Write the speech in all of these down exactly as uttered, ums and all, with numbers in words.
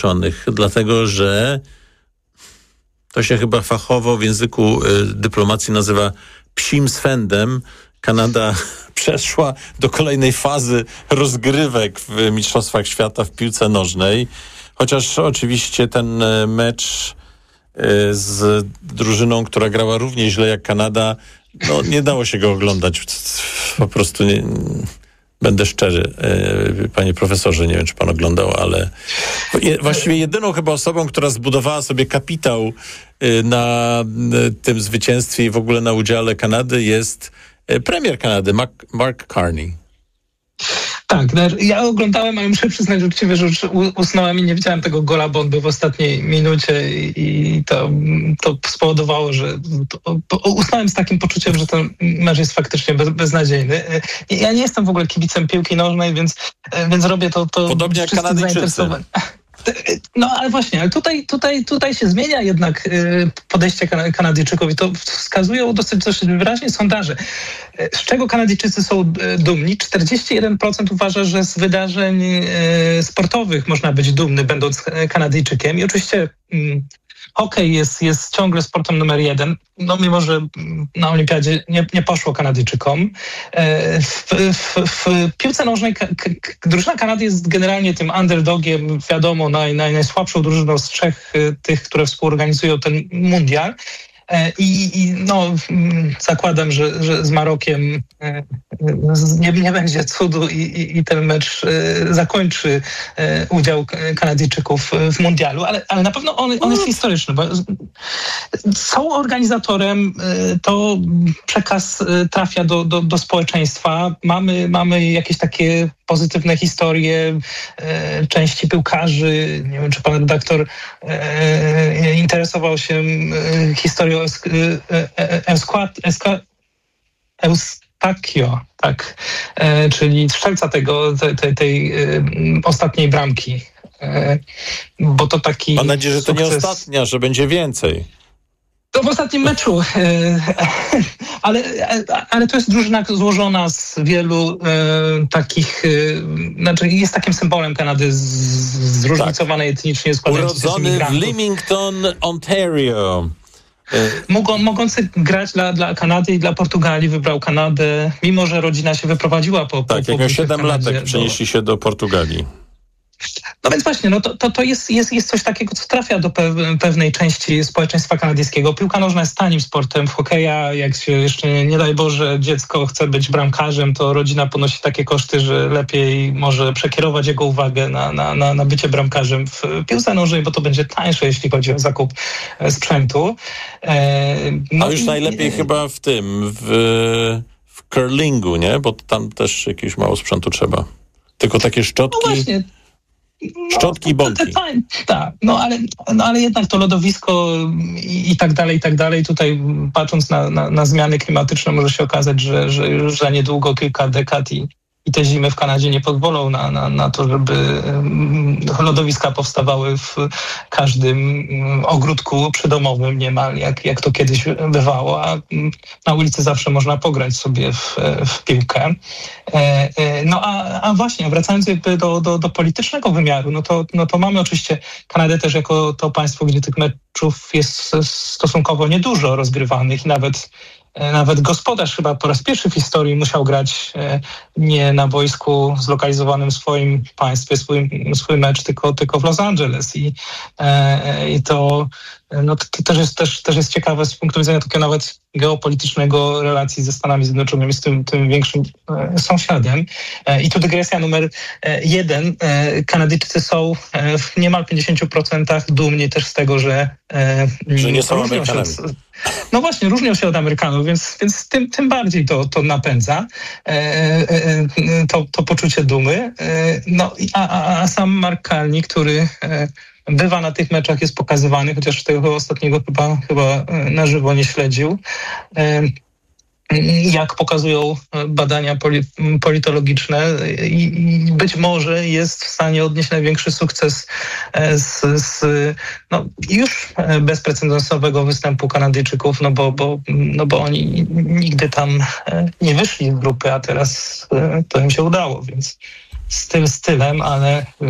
Zjednoczonych, dlatego że to się chyba fachowo w języku y, dyplomacji nazywa psim swędem. Kanada przeszła do kolejnej fazy rozgrywek w Mistrzostwach Świata w piłce nożnej. Chociaż oczywiście ten mecz y, z drużyną, która grała równie źle jak Kanada, no nie dało się go oglądać. Po prostu nie... Będę szczery, panie profesorze, nie wiem, czy pan oglądał, ale właściwie jedyną chyba osobą, która zbudowała sobie kapitał na tym zwycięstwie i w ogóle na udziale Kanady jest premier Kanady, Mark Carney. Tak, ja oglądałem, ale muszę przyznać, że uczciwie rzecz usnąłem i nie widziałem tego gola, bo on był w ostatniej minucie i to, to spowodowało, że to, usnąłem z takim poczuciem, że ten mecz jest faktycznie bez, beznadziejny. Ja nie jestem w ogóle kibicem piłki nożnej, więc, więc robię to, to podobnie jak Kanadyjczycy. No ale właśnie, ale tutaj, tutaj, tutaj się zmienia jednak podejście Kanadyjczyków i to wskazują dosyć, dosyć wyraźnie sondaże. Z czego Kanadyjczycy są dumni? czterdzieści jeden procent uważa, że z wydarzeń sportowych można być dumny, będąc Kanadyjczykiem. I oczywiście hokej jest, jest ciągle sportem numer jeden, no mimo, że na olimpiadzie nie, nie poszło Kanadyjczykom. W, w, w piłce nożnej k- k- drużyna Kanady jest generalnie tym underdogiem, wiadomo, naj, naj, najsłabszą drużyną z trzech tych, które współorganizują ten mundial. I, i no, zakładam, że, że z Marokiem nie, nie będzie cudu i, i, i ten mecz zakończy udział Kanadyjczyków w mundialu, ale, ale na pewno on, on jest historyczny, bo są organizatorem, to przekaz trafia do, do, do społeczeństwa. Mamy, mamy jakieś takie pozytywne historie e, części piłkarzy. Nie wiem, czy pan redaktor e, interesował się e, historią Eustáquio, tak, e, czyli strzelca tego, te, te, tej e, ostatniej bramki. E, bo to taki Mam nadzieję, że to sukces... nie ostatnia, że będzie więcej. To w ostatnim meczu, ale, ale to jest drużyna złożona z wielu e, takich, e, znaczy jest takim symbolem Kanady, z, zróżnicowanej tak. etnicznie składającej się z imigrantów. Urodzony w Leamington, Ontario. Mogą, mogący grać dla, dla Kanady i dla Portugalii, wybrał Kanadę, mimo że rodzina się wyprowadziła po... Tak, po, jak po miał siedem lat, tak do... przenieśli się do Portugalii. No więc właśnie, no to, to, to jest, jest, jest coś takiego, co trafia do pe- pewnej części społeczeństwa kanadyjskiego. Piłka nożna jest tanim sportem. W hokeja, jak się jeszcze nie, nie daj Boże dziecko chce być bramkarzem, to rodzina ponosi takie koszty, że lepiej może przekierować jego uwagę na, na, na, na bycie bramkarzem w piłce nożnej, bo to będzie tańsze, jeśli chodzi o zakup sprzętu. E, no A już i, najlepiej i, chyba w tym, w, w curlingu, nie? Bo tam też jakieś mało sprzętu trzeba. Tylko takie szczotki... No właśnie. Szczotki i bąki. No, tak, no ale, no ale jednak to lodowisko i, i tak dalej, i tak dalej. Tutaj patrząc na, na, na zmiany klimatyczne może się okazać, że, że już za niedługo, kilka dekad i, i te zimy w Kanadzie nie pozwolą na, na, na to, żeby lodowiska powstawały w każdym ogródku przydomowym niemal, jak, jak to kiedyś bywało, a na ulicy zawsze można pograć sobie w, w piłkę. No a, a właśnie, wracając jakby do, do, do politycznego wymiaru, no to, no to mamy oczywiście Kanadę też jako to państwo, gdzie tych meczów jest stosunkowo niedużo rozgrywanych i nawet Nawet gospodarz chyba po raz pierwszy w historii musiał grać nie na boisku zlokalizowanym w swoim państwie, swój, swój mecz, tylko, tylko w Los Angeles. I, i to, no, to, to też, jest, też, też jest ciekawe z punktu widzenia takiego nawet geopolitycznego relacji ze Stanami Zjednoczonymi, z tym, tym większym sąsiadem. I tu dygresja numer jeden. Kanadyjczycy są w niemal pięćdziesiąt procent dumni też z tego, że, że nie są Amerykanami. No właśnie, różnią się od Amerykanów, więc, więc tym, tym bardziej to, to napędza e, e, to, to poczucie dumy. E, no, a, a, a sam Mark Carney, który e, bywa na tych meczach, jest pokazywany, chociaż tego ostatniego chyba, chyba na żywo nie śledził. E, jak pokazują badania politologiczne i być może jest w stanie odnieść największy sukces z, z no, już bezprecedensowego występu Kanadyjczyków, no bo, bo, no bo oni nigdy tam nie wyszli z grupy, a teraz to im się udało, więc styl stylem, ale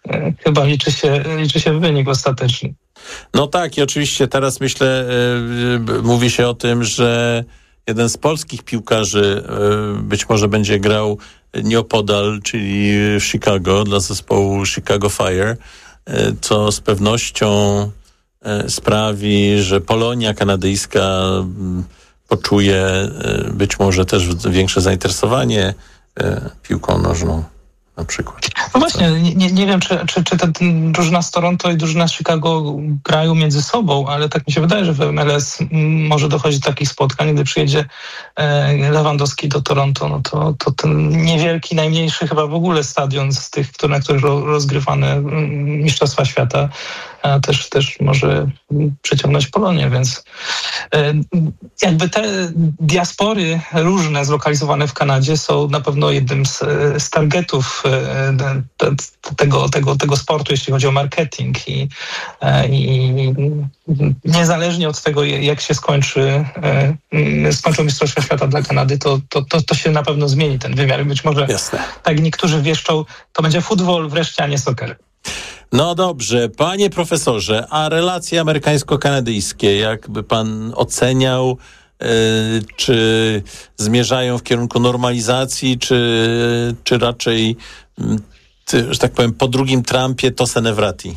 chyba liczy się, liczy się wynik ostateczny. No tak i oczywiście teraz myślę, yy, mówi się o tym, że jeden z polskich piłkarzy yy, być może będzie grał nieopodal, czyli w Chicago dla zespołu Chicago Fire, yy, co z pewnością yy, sprawi, że Polonia kanadyjska yy, poczuje yy, być może też większe zainteresowanie yy, piłką nożną. Na przykład. No właśnie, nie, nie wiem, czy, czy, czy ta drużyna z Toronto i drużyna z Chicago grają między sobą, ale tak mi się wydaje, że w M L S może dochodzić do takich spotkań, gdy przyjedzie Lewandowski do Toronto, no to, to ten niewielki, najmniejszy chyba w ogóle stadion z tych, na których rozgrywane Mistrzostwa Świata, też, też może przyciągnąć Polonię, więc jakby te diaspory różne zlokalizowane w Kanadzie są na pewno jednym z, z targetów tego, tego, tego sportu, jeśli chodzi o marketing i, i niezależnie od tego, jak się skończy skończą Mistrzostwa Świata dla Kanady, to, to, to, to się na pewno zmieni ten wymiar. Być może Jasne. Tak niektórzy wieszczą, to będzie futbol wreszcie, a nie soccer. No dobrze, panie profesorze, a relacje amerykańsko-kanadyjskie, jakby pan oceniał, yy, czy zmierzają w kierunku normalizacji, czy, czy raczej, yy, że tak powiem, po drugim Trumpie to se ne vrati?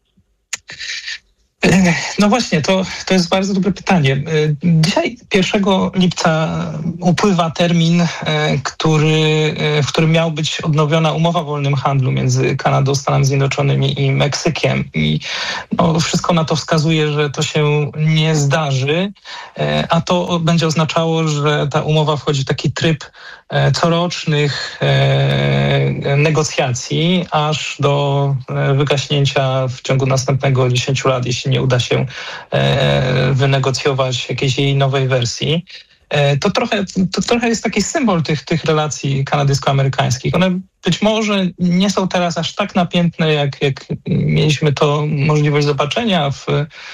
No właśnie, to, to jest bardzo dobre pytanie. Dzisiaj pierwszego lipca upływa termin, który, w którym miał być odnowiona umowa o wolnym handlu między Kanadą, Stanami Zjednoczonymi i Meksykiem. I no, wszystko na to wskazuje, że to się nie zdarzy, a to będzie oznaczało, że ta umowa wchodzi w taki tryb corocznych negocjacji, aż do wygaśnięcia w ciągu następnego dziesięciu lat, jeśli nie uda się wynegocjować jakiejś jej nowej wersji. To trochę, to trochę jest taki symbol tych, tych relacji kanadyjsko-amerykańskich. One być może nie są teraz aż tak napiętne, jak, jak mieliśmy to możliwość zobaczenia w,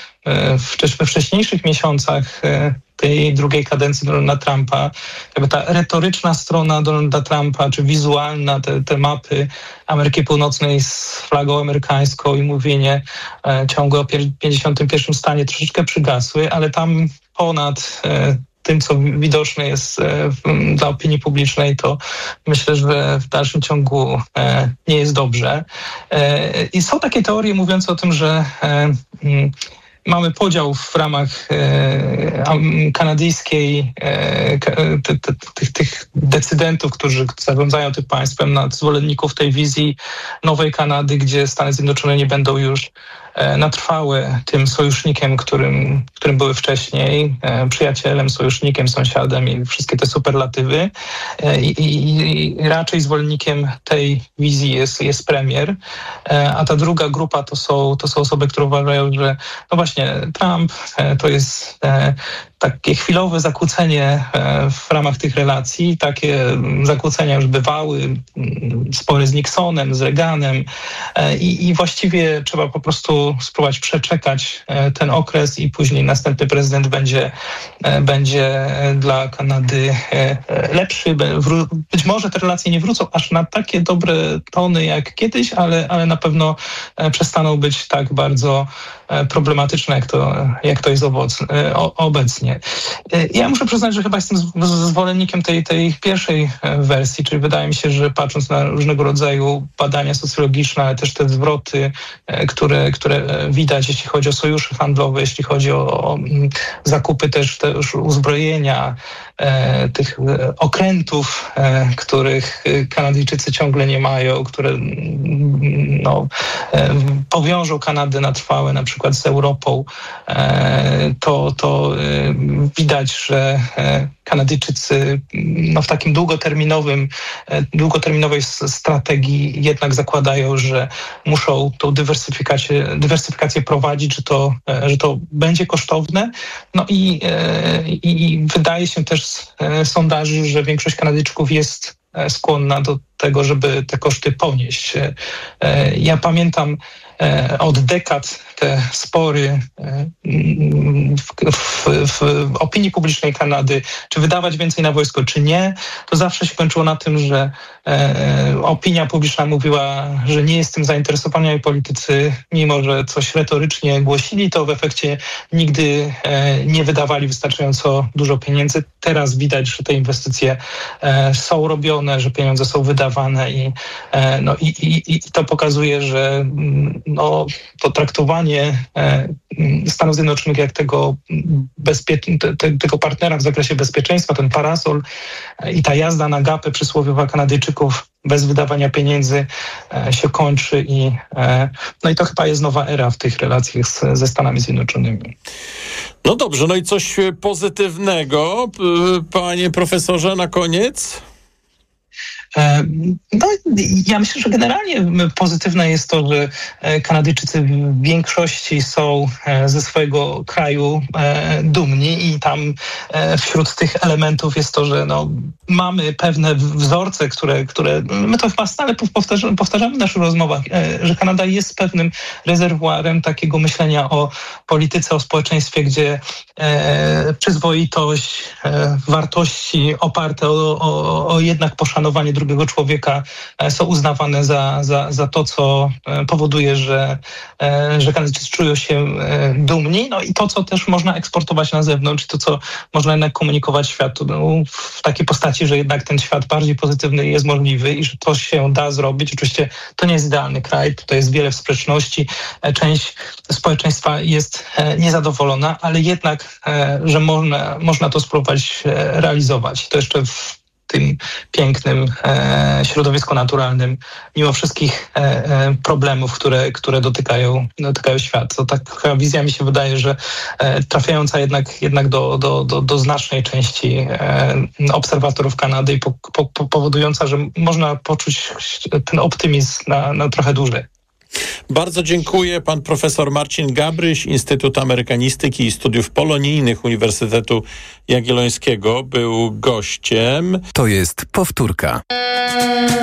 w, we wcześniejszych miesiącach tej drugiej kadencji Donalda Trumpa. Jakby ta retoryczna strona Donalda Trumpa, czy wizualna, te, te mapy Ameryki Północnej z flagą amerykańską i mówienie e, ciągłe o pięćdziesiątym pierwszym stanie troszeczkę przygasły, ale tam ponad e, tym, co widoczne jest e, w, dla opinii publicznej, to myślę, że w dalszym ciągu e, nie jest dobrze. E, I są takie teorie mówiące o tym, że e, m, mamy podział w ramach e, kanadyjskiej e, te, te, tych, tych decydentów, którzy zarządzają tym państwem, na zwolenników tej wizji nowej Kanady, gdzie Stany Zjednoczone nie będą już e, na trwałe tym sojusznikiem, którym, którym były wcześniej, e, przyjacielem, sojusznikiem, sąsiadem i wszystkie te superlatywy. E, i, i raczej zwolennikiem tej wizji jest, jest premier, e, a ta druga grupa to są, to są osoby, które uważają, że no właśnie Trump to jest takie chwilowe zakłócenie w ramach tych relacji. Takie zakłócenia już bywały, spory z Nixonem, z Reaganem i, i właściwie trzeba po prostu spróbować przeczekać ten okres i później następny prezydent będzie, będzie dla Kanady lepszy. Być może te relacje nie wrócą aż na takie dobre tony jak kiedyś, ale, ale na pewno przestaną być tak bardzo problematyczne, jak to, jak to jest owoc, o, obecnie. Ja muszę przyznać, że chyba jestem zwolennikiem tej, tej pierwszej wersji, czyli wydaje mi się, że patrząc na różnego rodzaju badania socjologiczne, ale też te zwroty, które, które widać, jeśli chodzi o sojusze handlowe, jeśli chodzi o, o zakupy też, też uzbrojenia, e, tych okrętów, e, których Kanadyjczycy ciągle nie mają, które no, e, powiążą Kanadę na trwałe, na przykład z Europą, e, to, to e, widać, że e, Kanadyjczycy no, w takim długoterminowym, długoterminowej strategii jednak zakładają, że muszą tą dywersyfikację, dywersyfikację prowadzić, że to, że to będzie kosztowne. No i, i wydaje się też z sondaży, że większość Kanadyjczyków jest skłonna do tego, żeby te koszty ponieść. Ja pamiętam od dekad te spory w, w, w opinii publicznej Kanady, czy wydawać więcej na wojsko, czy nie, to zawsze się kończyło na tym, że opinia publiczna mówiła, że nie jest tym zainteresowani, i politycy, mimo że coś retorycznie głosili, to w efekcie nigdy nie wydawali wystarczająco dużo pieniędzy. Teraz widać, że te inwestycje są robione, że pieniądze są wydawane i, no, i, i, i to pokazuje, że no, to traktowanie Stanów Zjednoczonych jak tego, bezpie- te, tego partnera w zakresie bezpieczeństwa, ten parasol i ta jazda na gapę przysłowiowa Kanadyjczyków bez wydawania pieniędzy się kończy i, no i to chyba jest nowa era w tych relacjach z, ze Stanami Zjednoczonymi. No dobrze, no i coś pozytywnego, panie profesorze, na koniec? No, ja myślę, że generalnie pozytywne jest to, że Kanadyjczycy w większości są ze swojego kraju dumni i tam wśród tych elementów jest to, że no, mamy pewne wzorce, które, które my to chyba stale powtarzamy, powtarzamy w naszych rozmowach, że Kanada jest pewnym rezerwuarem takiego myślenia o polityce, o społeczeństwie, gdzie przyzwoitość, wartości oparte o, o, o jednak poszanowanie drugiego człowieka są uznawane za, za, za to, co powoduje, że, że Kanadyjczycy czują się dumni. No i to, co też można eksportować na zewnątrz, to, co można jednak komunikować światu no, w takiej postaci, że jednak ten świat bardziej pozytywny jest możliwy i że to się da zrobić. Oczywiście to nie jest idealny kraj, tutaj jest wiele sprzeczności. Część społeczeństwa jest niezadowolona, ale jednak, że można, można to spróbować realizować. To jeszcze w tym pięknym e, środowisku naturalnym, mimo wszystkich e, e, problemów, które, które dotykają, dotykają świat. To taka wizja mi się wydaje, że e, trafiająca jednak, jednak do, do, do, do znacznej części e, obserwatorów Kanady i po, po, po, powodująca, że można poczuć ten optymizm na, na trochę dłużej. Bardzo dziękuję. Pan profesor Marcin Gabryś, Instytut Amerykanistyki i Studiów Polonijnych Uniwersytetu Jagiellońskiego był gościem. To jest powtórka.